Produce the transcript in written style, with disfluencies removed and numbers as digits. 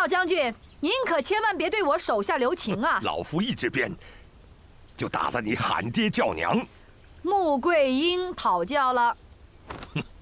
少将军，您可千万别对我手下留情啊！ 老夫一这边，就打得你喊爹叫娘。 穆桂英讨教了。